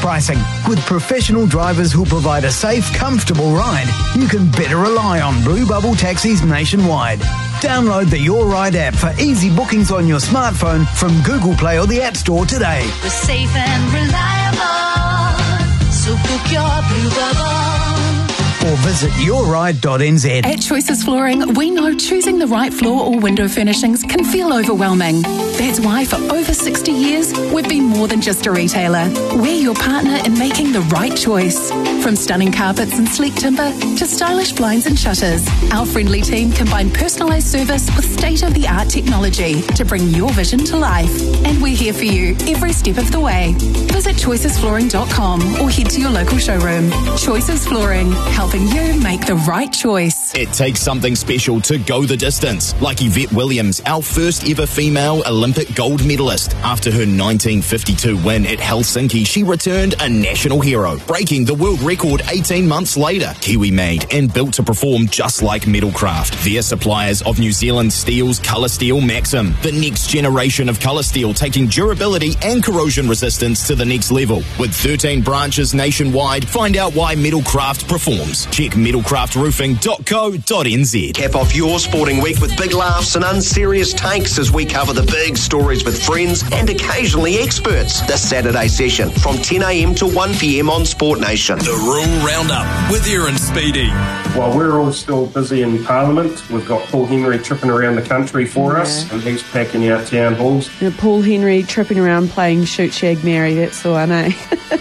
pricing. With professional drivers who'll provide a safe, comfortable ride, you can better rely on Blue Bubble taxis nationwide. Download the Your Ride app for easy bookings on your smartphone from Google Play or the App Store today. We're safe and reliable, so book your Blue Bubble. Or visit yourride.nz. At Choices Flooring, we know choosing the right floor or window furnishings can feel overwhelming. That's why for over 60 years, we've been more than just a retailer. We're your partner in making the right choice. From stunning carpets and sleek timber to stylish blinds and shutters, our friendly team combine personalised service with state-of-the-art technology to bring your vision to life. And we're here for you every step of the way. Visit choicesflooring.com or head to your local showroom. Choices Flooring, helping you make the right choice. It takes something special to go the distance, like Yvette Williams, our first ever female Olympic gold medalist. After her 1952 win at Helsinki, she returned a national hero, breaking the world record 18 months later. Kiwi made and built to perform just like Metalcraft. They're suppliers of New Zealand Steel's Colour Steel Maxim, the next generation of colour steel, taking durability and corrosion resistance to the next level. With 13 branches nationwide, find out why Metalcraft performs. Check metalcraftroofing.co.nz. Cap off your sporting week with big laughs and unserious takes as we cover the big stories with friends and occasionally experts. This Saturday session from 10 a.m. to 1 p.m. on Sport Nation. The Rural Roundup with Aaron Speedy. While we're all still busy in Parliament, we've got Paul Henry tripping around the country for us, and he's packing out town halls. Paul Henry tripping around playing Shoot Shag Mary, that's the one, eh?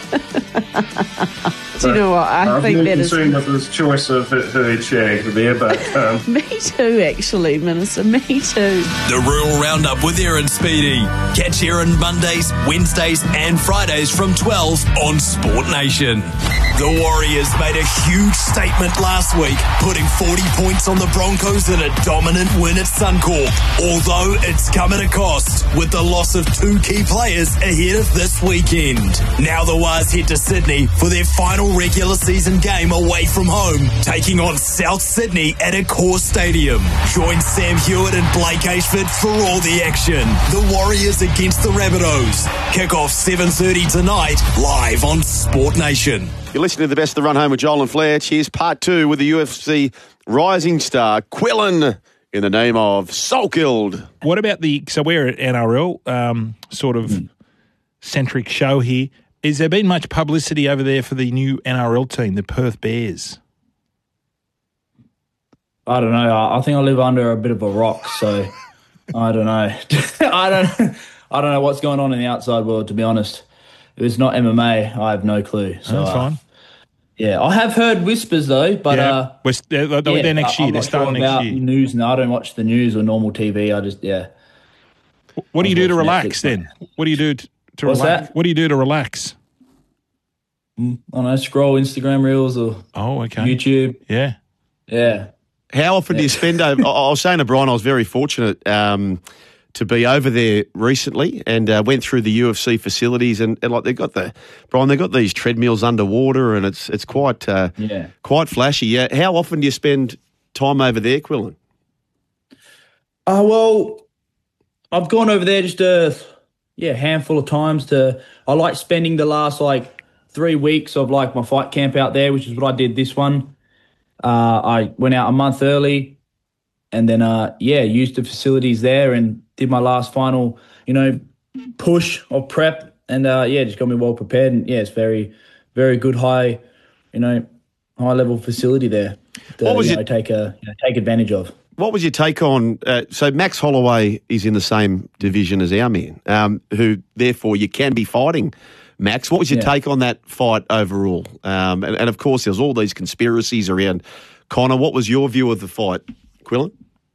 Do you know what? I think that is... I'm concerned with his choice of her shag there, but... Me too, actually, Minister, me too. The Rural Roundup with Aaron Speedy. Catch Aaron Mondays, Wednesdays and Fridays from 12 on Sport Nation. The Warriors made a huge statement last week, putting 40 points on the Broncos in a dominant win at Suncorp. Although it's come at a cost, with the loss of two key players ahead of this weekend. Now the Wars head to Sydney for their final regular season game away from home, taking on South Sydney at Accor Stadium. Join Sam Hewitt and Blake Ashford for all the action. The Warriors against the Rabbitohs. Kick off 7:30 tonight, live on Sport Nation. You're listening to the Best of the Run Home with Joel and Fletch. Here's part two with the UFC rising star, Quillan, in the name of Salkeld. What about so we're at NRL, sort of centric show here. Has there been much publicity over there for the new NRL team, the Perth Bears? I don't know. I think I live under a bit of a rock, so I don't know. I don't know what's going on in the outside world, to be honest. If it's not MMA, I have no clue. So that's fine. Yeah, I have heard whispers though, but they're there next year. They're starting next year. News, no, I don't watch the news or normal TV. I just What do you do to relax then? What do you do to What's relax? that? What do you do to relax? I don't know, scroll Instagram reels or YouTube. Yeah. How often do you spend over? I was saying to Brian, I was very fortunate to be over there recently and went through the UFC facilities and like they've got these treadmills underwater and it's quite quite flashy. Yeah. How often do you spend time over there, Quillan? Well, I've gone over there just a handful of times. I like spending the last 3 weeks of my fight camp out there, which is what I did this one. I went out a month early and then used the facilities there and did my last final, push of prep and just got me well prepared. And it's very, very good high level facility there to take advantage of. What was your take on, so Max Holloway is in the same division as our man, who therefore you can be fighting Max. What was your take on that fight overall? And of course there's all these conspiracies around Conor. What was your view of the fight, Quillan?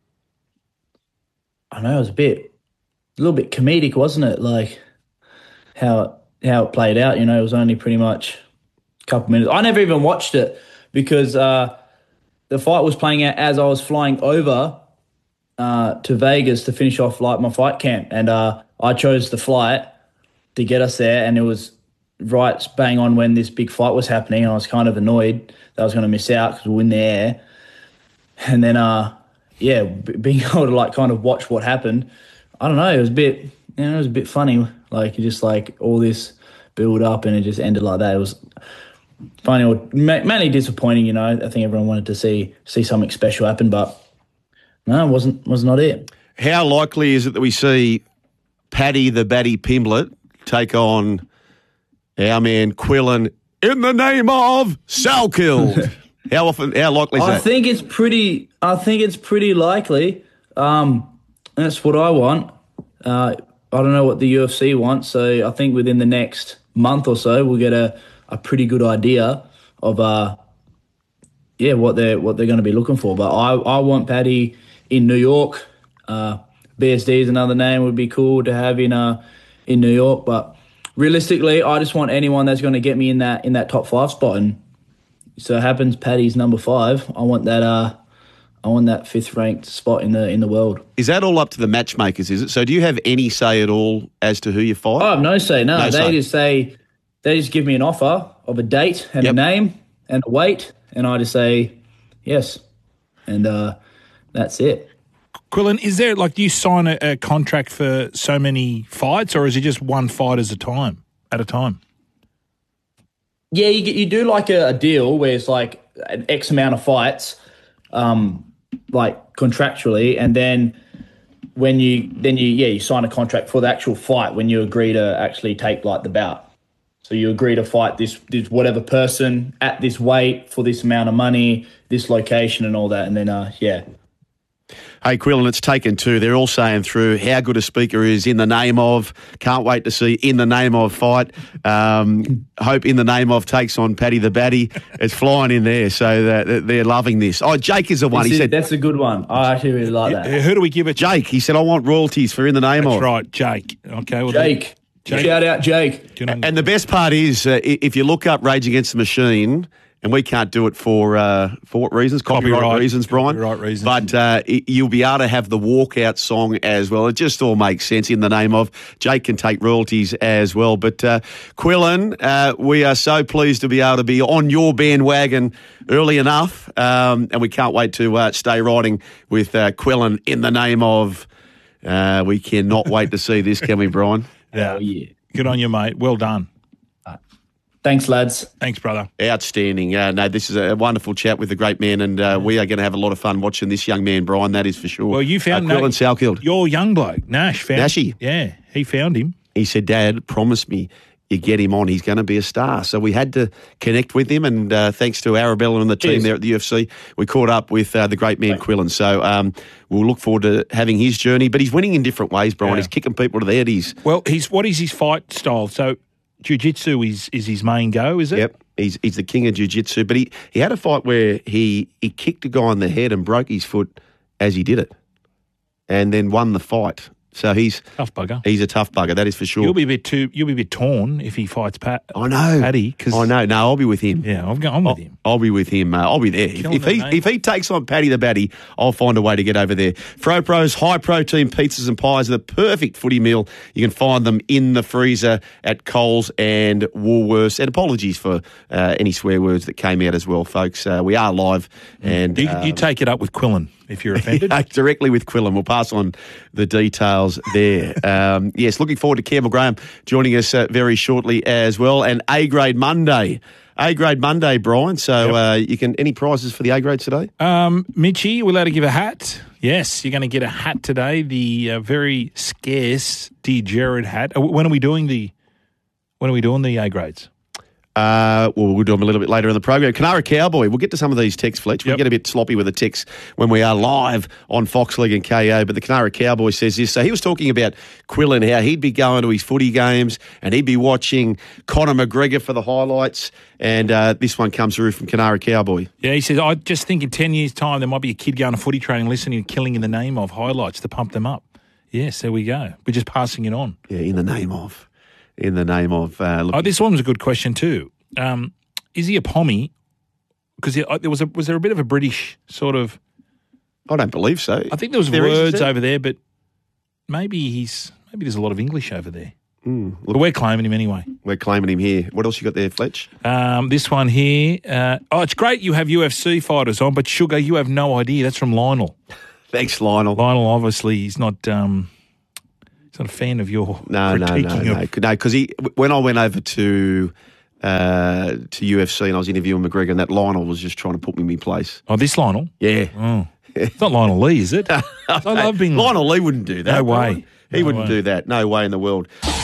I know it was a little bit comedic, wasn't it? Like how it played out. It was only pretty much a couple minutes. I never even watched it because the fight was playing out as I was flying over to Vegas to finish off my fight camp, and I chose the flight to get us there, and it was right bang on when this big fight was happening. And I was kind of annoyed that I was going to miss out because we were in the air, and then being able to kind of watch what happened, I don't know, it was a bit funny, just all this build up, and it just ended like that. It was funny, or mainly disappointing. You know, I think everyone wanted to see something special happen, but no, it was not it. How likely is it that we see Paddy the Batty Pimblett take on our man Quillan in the name of Salkeld? How likely is that? I think it's pretty likely. That's what I want. I don't know what the UFC wants, so I think within the next month or so we'll get a pretty good idea of what they're going to be looking for. But I want Paddy in New York. BSD is another name would be cool to have in New York. But realistically, I just want anyone that's going to get me in that top 5 spot. And so it happens Paddy's number 5. I want that 5th ranked spot in the world. Is that all up to the matchmakers, is it? So do you have any say at all as to who you fight? I have no say, no. They just give me an offer of a date and a name and a weight, and I just say yes. And that's it. Quillan, is there, do you sign a contract for so many fights, or is it just one fight at a time? Yeah, you do like a deal where it's like an X amount of fights, contractually, and then when you sign a contract for the actual fight when you agree to actually take the bout. So you agree to fight this whatever person at this weight for this amount of money, this location, and all that, and then Hey, Quillan, it's taken 2. They're all saying through how good a speaker is in the name of. Can't wait to see in the name of fight. Hope in the name of takes on Paddy the Batty. It's flying in there, so they're loving this. Oh, Jake is the one. He said that's a good one. I actually really like that. Who do we give it? Jake. He said I want royalties for in the name of. That's right, Jake. Okay, well, Jake. Shout out, Jake. And the best part is if you look up Rage Against the Machine. And we can't do it for what reasons? Copyright reasons, Brian. Copyright reasons. But you'll be able to have the walkout song as well. It just all makes sense in the name of. Jake can take royalties as well. But Quillan, we are so pleased to be able to be on your bandwagon early enough. And we can't wait to stay riding with Quillan in the name of. We cannot wait to see this, can we, Brian? Yeah. Good on you, mate. Well done. Thanks, lads. Thanks, brother. Outstanding. This is a wonderful chat with the great man, and we are going to have a lot of fun watching this young man, Brian, that is for sure. Well, you found Quillan Salkeld. Your young bloke, Nash, found Nashy. Yeah, he found him. He said, Dad, promise me you get him on. He's going to be a star. So we had to connect with him, and thanks to Arabella and the team there at the UFC, we caught up with the great man, Quillan. So we'll look forward to having his journey, but he's winning in different ways, Brian. He's kicking people to the head. What is his fight style? So jiu-jitsu is his main go, is it? Yep. He's the king of jiu-jitsu. But he had a fight where he kicked a guy on the head and broke his foot as he did it and then won the fight. So he's tough bugger. He's a tough bugger, that is for sure. You'll be a bit torn if he fights I know. Paddy. I know. No, I'll be with him. Yeah, I'm with him. I'll be with him. I'll be there. If he takes on Paddy the Batty, I'll find a way to get over there. FroPro's high-protein pizzas and pies are the perfect footy meal. You can find them in the freezer at Coles and Woolworths. And apologies for any swear words that came out as well, folks. We are live. And you take it up with Quillan if you're offended. Directly with Quillan. We'll pass on the details there. Yes, looking forward to Campbell Graham joining us very shortly as well. And A-Grade Monday. A-Grade Monday, Brian. So you can any prizes for the A-Grades today? Mitchie, we're allowed to give a hat. Yes, you're going to get a hat today, the very scarce D. Jared hat. When are we doing the A-Grades? We'll do them a little bit later in the program. Canara Cowboy, we'll get to some of these texts, Fletch. We get a bit sloppy with the texts when we are live on Fox League and KO, but the Canara Cowboy says this. So he was talking about Quillan, how he'd be going to his footy games and he'd be watching Conor McGregor for the highlights, and this one comes through from Canara Cowboy. Yeah, he says, I just think in 10 years' time there might be a kid going to footy training listening and killing in the name of highlights to pump them up. Yes, there we go. We're just passing it on. Yeah, in the name of. This one was a good question too. Is he a Pommy? Because was there a bit of a British sort of? I don't believe so. I think there was words over there, but maybe there's a lot of English over there. But we're claiming him anyway. We're claiming him here. What else you got there, Fletch? This one here. It's great you have UFC fighters on, but Sugar, you have no idea. That's from Lionel. Thanks, Lionel. Lionel, obviously, he's not Not a fan of your No, because when I went over to UFC and I was interviewing McGregor, and that Lionel was just trying to put me in my place. Oh, this Lionel? Yeah. Oh. It's not Lionel Lee, is it? I love being Lionel Lee wouldn't do that. No way. He wouldn't do that. No way in the world.